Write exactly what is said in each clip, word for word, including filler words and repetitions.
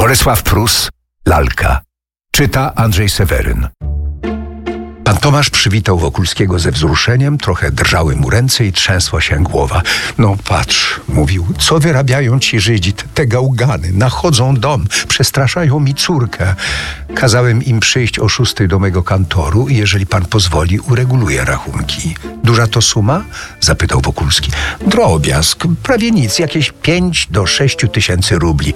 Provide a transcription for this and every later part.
Bolesław Prus, Lalka. Czyta Andrzej Seweryn. Pan Tomasz przywitał Wokulskiego ze wzruszeniem, trochę drżały mu ręce i trzęsła się głowa. No patrz, mówił, co wyrabiają ci Żydzi, te gałgany, nachodzą dom, przestraszają mi córkę. Kazałem im przyjść o szóstej do mego kantoru i jeżeli pan pozwoli, ureguluję rachunki. Duża to suma? Zapytał Wokulski. Drobiazg, prawie nic, jakieś pięć do sześciu tysięcy rubli.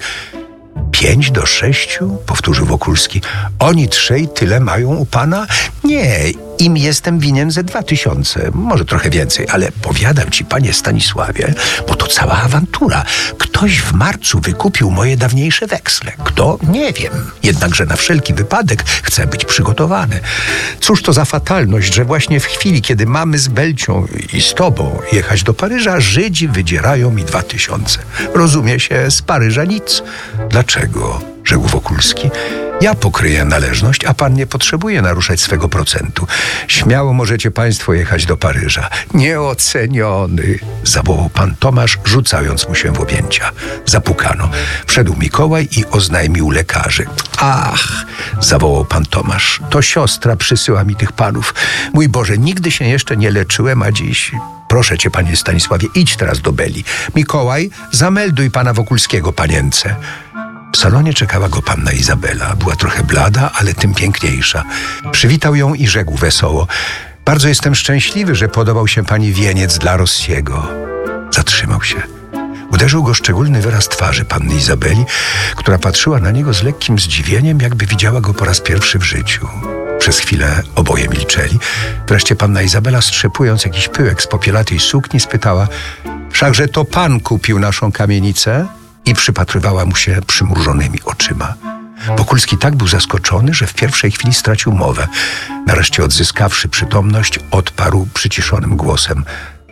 Pięć do sześciu? Powtórzył Wokulski. Oni trzej tyle mają u pana? Nie, im jestem winien ze dwa tysiące, może trochę więcej, ale powiadam ci, panie Stanisławie, bo to cała awantura. Ktoś w marcu wykupił moje dawniejsze weksle. Kto? Nie wiem. Jednakże na wszelki wypadek chcę być przygotowany. Cóż to za fatalność, że właśnie w chwili, kiedy mamy z Belcią i z tobą jechać do Paryża, Żydzi wydzierają mi dwa tysiące. Rozumie się, z Paryża nic. Dlaczego? Rzekł Wokulski. Ja pokryję należność, a pan nie potrzebuje naruszać swego procentu. Śmiało możecie państwo jechać do Paryża. Nieoceniony, zawołał pan Tomasz, rzucając mu się w objęcia. Zapukano. Wszedł Mikołaj i oznajmił lekarzy. Ach, zawołał pan Tomasz, to siostra przysyła mi tych panów. Mój Boże, nigdy się jeszcze nie leczyłem, a dziś... Proszę cię, panie Stanisławie, idź teraz do Beli. Mikołaj, zamelduj pana Wokulskiego, panience. W salonie czekała go panna Izabela. Była trochę blada, ale tym piękniejsza. Przywitał ją i rzekł wesoło. Bardzo jestem szczęśliwy, że podobał się pani wieniec dla Rossiego. Zatrzymał się. Uderzył go szczególny wyraz twarzy panny Izabeli, która patrzyła na niego z lekkim zdziwieniem, jakby widziała go po raz pierwszy w życiu. Przez chwilę oboje milczeli. Wreszcie panna Izabela, strzepując jakiś pyłek z popielatej sukni, spytała: wszakże to pan kupił naszą kamienicę? I przypatrywała mu się przymrużonymi oczyma. Wokulski tak był zaskoczony, że w pierwszej chwili stracił mowę. Nareszcie odzyskawszy przytomność, odparł przyciszonym głosem: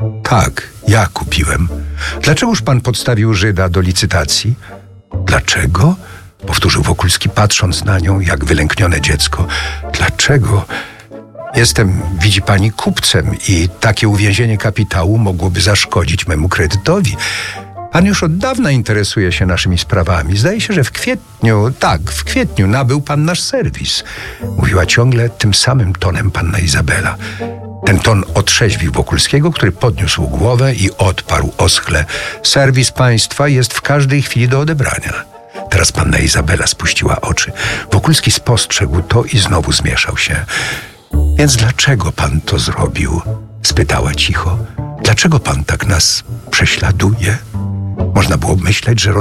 tak, ja kupiłem. Dlaczegoż pan podstawił Żyda do licytacji? Dlaczego? Powtórzył Wokulski, patrząc na nią jak wylęknione dziecko. Dlaczego? Jestem, widzi pani, kupcem i takie uwięzienie kapitału mogłoby zaszkodzić memu kredytowi. Pan już od dawna interesuje się naszymi sprawami. Zdaje się, że w kwietniu, tak, w kwietniu nabył pan nasz serwis. Mówiła ciągle tym samym tonem panna Izabela. Ten ton otrzeźwił Wokulskiego, który podniósł głowę i odparł oschle: serwis państwa jest w każdej chwili do odebrania. Teraz panna Izabela spuściła oczy. Wokulski spostrzegł to i znowu zmieszał się. Więc dlaczego pan to zrobił? Spytała cicho. Dlaczego pan tak nas prześladuje? Można było myśleć, że